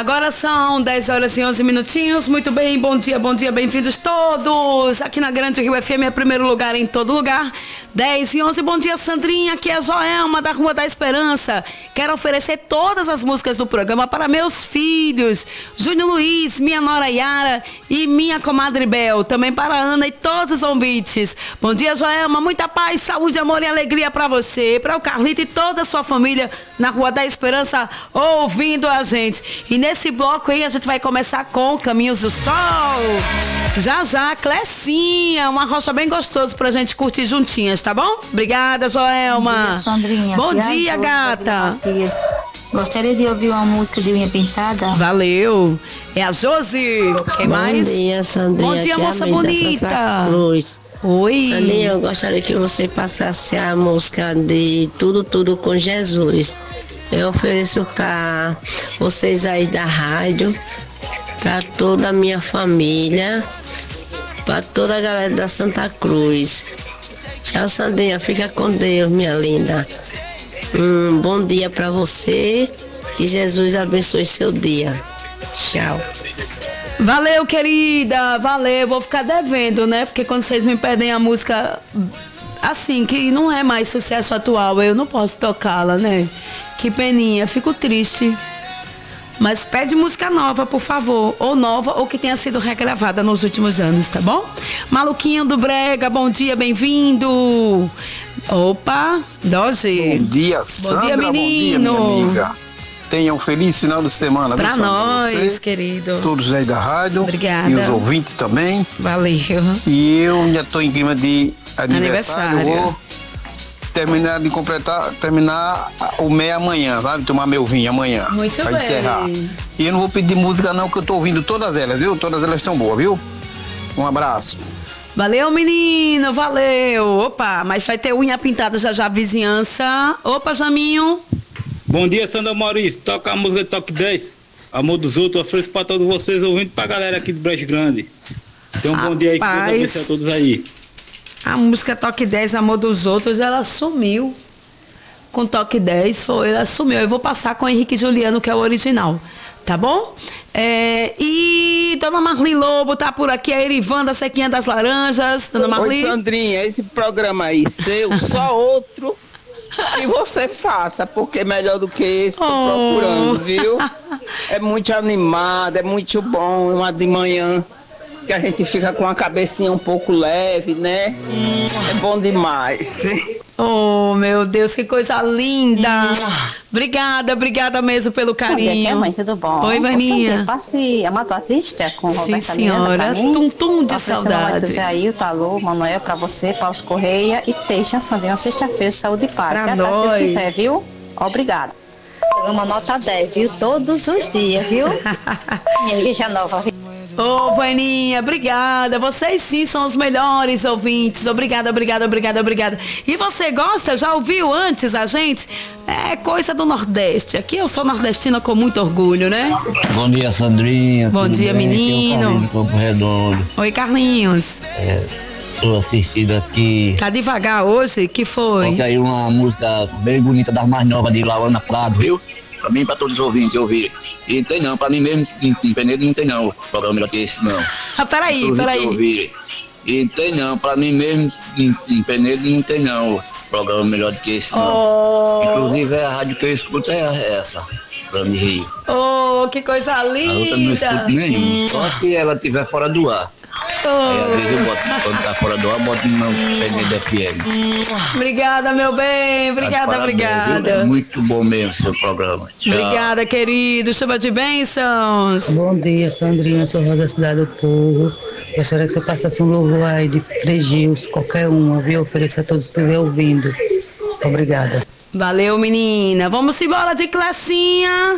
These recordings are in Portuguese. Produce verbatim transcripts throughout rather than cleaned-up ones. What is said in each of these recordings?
Agora são dez horas e onze minutinhos. Muito bem, bom dia, bom dia, bem-vindos todos. Aqui na Grande Rio F M é primeiro lugar em todo lugar. dez e onze, bom dia, Sandrinha. Aqui é a Joelma da Rua da Esperança. Quero oferecer todas as músicas do programa para meus filhos, Júnior Luiz, minha nora Yara e minha comadre Bel. Também para a Ana e todos os ouvintes. Bom dia, Joelma. Muita paz, saúde, amor e alegria para você, para o Carlito e toda a sua família na Rua da Esperança ouvindo a gente. E nesse bloco aí a gente vai começar com Caminhos do Sol. Já já, Clecinha, uma rocha bem gostoso pra gente curtir juntinhas, tá bom? Obrigada, Joelma. Bom dia, Sandrinha. Bom dia, gata. Gostaria de ouvir uma música de Unha Pintada? Valeu. É a Josi. Quem Bom mais? Bom dia, Sandrinha. Bom dia, aqui moça é a bonita. Cruz. Oi. Sandrinha, eu gostaria que você passasse a música de Tudo, Tudo com Jesus. Eu ofereço para vocês aí da rádio, para toda a minha família, para toda a galera da Santa Cruz. Tchau, Sandrinha. Fica com Deus, minha linda. Um bom dia para você. Que Jesus abençoe seu dia. Tchau. Valeu, querida. Valeu. Vou ficar devendo, né? Porque quando vocês me pedem a música assim, que não é mais sucesso atual, eu não posso tocá-la, né? Que peninha. Fico triste. Mas pede música nova, por favor. Ou nova, ou que tenha sido regravada nos últimos anos, tá bom? Maluquinho do Brega, bom dia, bem-vindo. Opa, Doge. Bom dia, Sandra. Bom dia, menino. Bom dia, minha amiga. Tenha um feliz final de semana. Pra viu, nós, você, querido. todos aí da rádio. Obrigada. E os ouvintes também. Valeu. E eu já tô em clima de aniversário. Aniversário. Vou terminar de completar, terminar o meio amanhã, vai tomar meu vinho amanhã. Muito pra bem. encerrar. E eu não vou pedir música não, que eu tô ouvindo todas elas, viu? Todas elas são boas, viu? Um abraço. Valeu, menino, valeu. Opa, mas vai ter unha pintada já já, vizinhança. Opa, Jaminho. Bom dia, Sandra Maurício. Toca a música de Toque dez. Amor dos outros, ofereço pra todos vocês, ouvindo pra galera aqui do Brejo Grande. Tenham um bom dia aí, que Deus abençoe a todos aí. A música Toque dez, Amor dos Outros, ela sumiu. Com Toque dez, foi, ela sumiu. Eu vou passar com o Henrique Juliano, que é o original. Tá bom? É, e Dona Marli Lobo tá por aqui, a Erivanda Sequinha das Laranjas. Dona Marli. Oi, Sandrinha, esse programa aí seu, só outro que você faça, porque é melhor do que esse, tô Oh. procurando, viu? É muito animado, é muito bom, uma de manhã que a gente fica com a cabecinha um pouco leve, né? É bom demais. Oh, meu Deus, que coisa linda. Obrigada, obrigada mesmo pelo carinho. Bom dia, tia mãe, tudo bom? Oi, Vaninha. Passe a Mato Artista com Sim, Roberta senhora. Miranda pra mim. Tum, tum de Oferecendo saudade. José Ailton, alô, Manuel, pra você, Paulo Correia e Teixa Sandrinha, sexta-feira, saúde e paz. Pra Até a nós. tarde, se quiser, viu? Obrigada. Uma nota dez, viu? Todos os dias, viu? Minha Igreja Nova, viu? Ô, oh, Vaninha, obrigada. Vocês sim são os melhores ouvintes. Obrigada, obrigada, obrigada, obrigada. E você gosta? Já ouviu antes a gente? É coisa do Nordeste. Aqui eu sou nordestina com muito orgulho, né? Bom dia, Sandrinha. Bom Tudo dia, bem? menino. Aqui é o Carlinhos de Campo Redondo. Oi, Carlinhos. Estou assistindo aqui. Tá devagar hoje? Que foi? Coloquei aí uma música bem bonita das mais novas de Laura Prado, viu? Pra mim e pra todos os ouvintes ouvirem. E não tem não, pra mim mesmo, em, em Penedo não tem não, programa melhor que esse não. Ah, peraí, Todos peraí. ouvirem. E não tem não, pra mim mesmo, em, em Penedo não tem não, programa melhor do que esse não. Oh, Inclusive a rádio que eu escuto é essa, programa de Rio. oh, que coisa A outra não linda. escuto nenhum, só se ela estiver fora do ar. Aí às vezes eu boto, quando tá fora do ar, boto no Penedo F M. Obrigada, meu bem. Obrigada, Parabéns, obrigada. viu? É muito bom mesmo seu programa. Tchau. Obrigada, querido. Chuva de bênçãos. Bom dia, Sandrinha, sou da Cidade do Povo. Gostaria que você passasse um louvor aí de Três Gios, qualquer uma, viu? Ofereça a todos que estiver ouvindo. Obrigada. Valeu, menina. Vamos embora de Clecinha.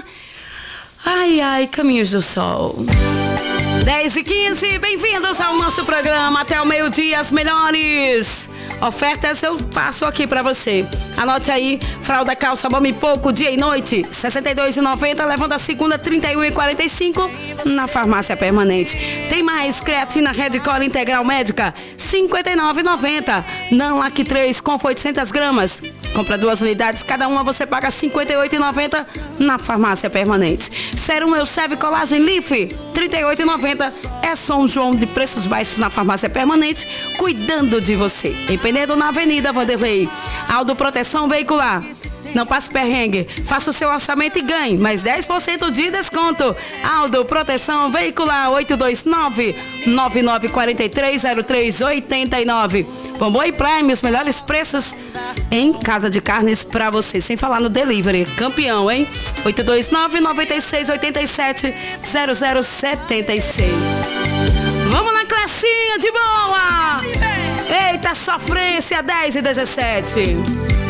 Ai, ai, Caminhos do Sol. dez e quinze, bem-vindos ao nosso programa. Até o meio-dia, as melhores Ofertas eu faço aqui pra você. Anote aí, fralda calça Bom e Pouco, dia e noite, sessenta e dois reais e noventa centavos, levando a segunda trinta e um reais e quarenta e cinco centavos na Farmácia Permanente. Tem mais creatina Redcore Integral Médica, cinquenta e nove reais e noventa centavos. Não Lac três com oitocentas gramas. Compra duas unidades, cada uma você paga cinquenta e oito reais e noventa centavos na Farmácia Permanente. Sérum Elseve Colagem Leaf, trinta e oito reais e noventa centavos. É São João de preços baixos na Farmácia Permanente, cuidando de você. Em Penedo, na Avenida Vanderlei. Aldo Proteção Veicular. Não passe perrengue, faça o seu orçamento e ganhe mais dez por cento de desconto. Aldo Proteção Veicular, oito dois nove, nove nove quatro três, zero três oito nove. Bom e Prime, os melhores preços em casa de carnes pra você. Sem falar no delivery, campeão, hein? oito dois nove, nove seis oito sete, zero zero sete seis. Vamos na classinha de boa! Eita, sofrência, dez e dezessete.